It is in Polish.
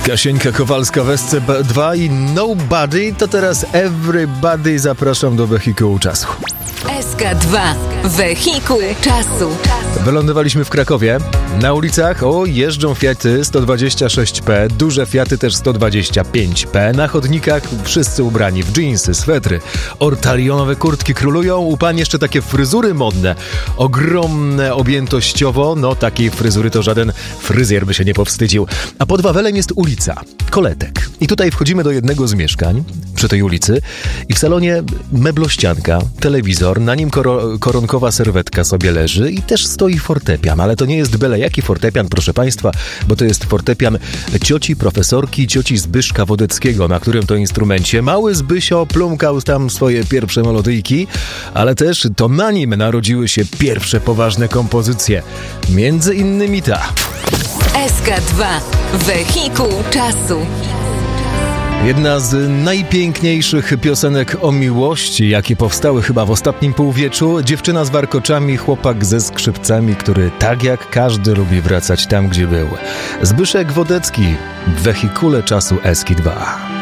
Kasieńka Kowalska w SK2 i Nobody, to teraz Everybody. Zapraszam do Wehikułu Czasu. SK2. Wehikuł Czasu. Wylądowaliśmy w Krakowie. Na ulicach jeżdżą Fiaty 126P, duże Fiaty też 125P. Na chodnikach wszyscy ubrani w dżinsy, swetry, ortalionowe kurtki królują. U pań jeszcze takie fryzury modne, ogromne objętościowo. No takiej fryzury to żaden fryzjer by się nie powstydził. A pod Wawelem jest ulica Koletek. I tutaj wchodzimy do jednego z mieszkań przy tej ulicy i w salonie meblościanka, telewizor, na nim koronkowa serwetka sobie leży i też stoi fortepian, ale to nie jest byle jaki fortepian, proszę Państwa, bo to jest fortepian cioci profesorki, cioci Zbyszka Wodeckiego, na którym to instrumencie mały Zbysio plumkał tam swoje pierwsze melodyjki, ale też to na nim narodziły się pierwsze poważne kompozycje. Między innymi ta. SK2. Wehikuł Czasu. Jedna z najpiękniejszych piosenek o miłości, jakie powstały chyba w ostatnim półwieczu. Dziewczyna z warkoczami, chłopak ze skrzypcami, który tak jak każdy lubi wracać tam, gdzie był. Zbyszek Wodecki w Wehikule Czasu SK2.